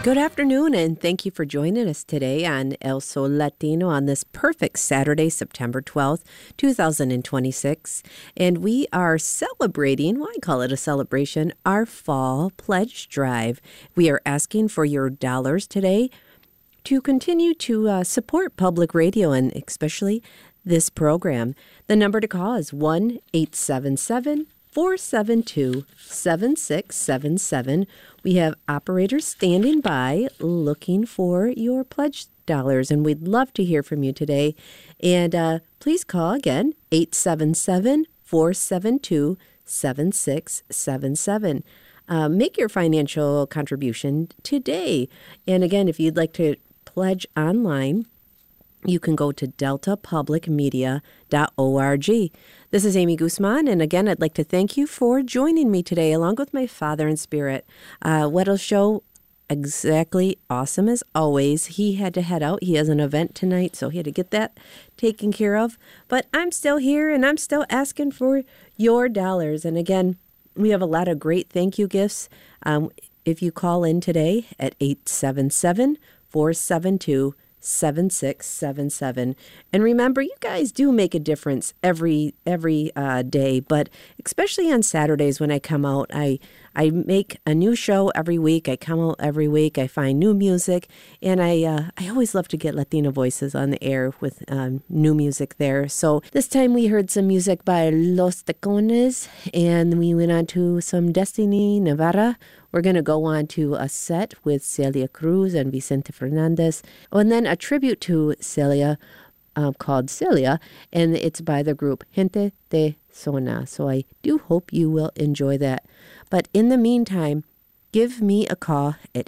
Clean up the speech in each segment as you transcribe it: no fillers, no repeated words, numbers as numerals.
Good afternoon, and thank you for joining us today on El Sol Latino on this perfect Saturday, September 12th, 2026. And we are celebrating, well, I call it a celebration, our Fall Pledge Drive. We are asking for your dollars today to continue to support public radio and especially this program. The number to call is 1-877-472-7677. We have operators standing by looking for your pledge dollars, and we'd love to hear from you today. And please call again, 877-472-7677. Make your financial contribution today. And again, if you'd like to pledge online, you can go to deltapublicmedia.org. This is Amy Guzman, and again, I'd like to thank you for joining me today, along with my father in spirit. Weddell Show, exactly awesome as always. He had to head out. He has an event tonight, so he had to get that taken care of. But I'm still here, and I'm still asking for your dollars. And again, we have a lot of great thank you gifts. If you call in today at 877-472-7677. And remember, you guys do make a difference every day, but especially on Saturdays when I come out, I make a new show every week. I come out every week. I find new music, and I always love to get Latino voices on the air with new music there. So this time we heard some music by Los Tacones, and we went on to some Destiny Navarra. We're going to go on to a set with Celia Cruz and Vicente Fernandez, and then a tribute to Celia called Celia, and it's by the group Gente de Zona. So I do hope you will enjoy that. But in the meantime, give me a call at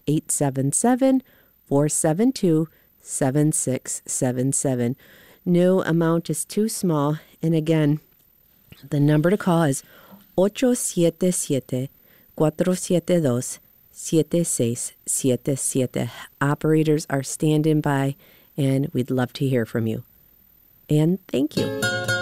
877-472-7677. No amount is too small. And again, the number to call is 877-472-7677. Operators are standing by, and we'd love to hear from you. And thank you.